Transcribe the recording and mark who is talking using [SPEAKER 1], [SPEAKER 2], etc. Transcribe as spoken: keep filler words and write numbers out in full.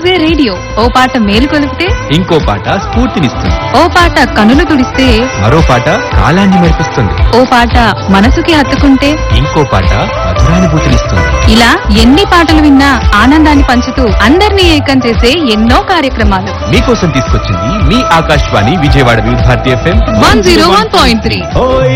[SPEAKER 1] Is a radio. ఓ పాట మేలు కొలిపితే
[SPEAKER 2] ఇంకో పాట స్ఫూర్తినిస్తుంది.
[SPEAKER 1] ఓ పాట కనులు తుడిస్తే
[SPEAKER 2] మరో పాట కాలాన్ని మెరిపిస్తుంది.
[SPEAKER 1] ఓ పాట మనసుకి హత్తుకుంటే
[SPEAKER 2] ఇంకో పాట మధురానుభూతినిస్తుంది.
[SPEAKER 1] ఇలా ఎన్ని పాటలు విన్నా ఆనందాన్ని పంచుతూ అందరినీ ఏకం చేసే ఎన్నో కార్యక్రమాలు
[SPEAKER 2] మీకోసం తీసుకొచ్చింది మీ ఆకాశవాణి విజయవాడ వివిధ Bharati FM
[SPEAKER 1] one zero one point three.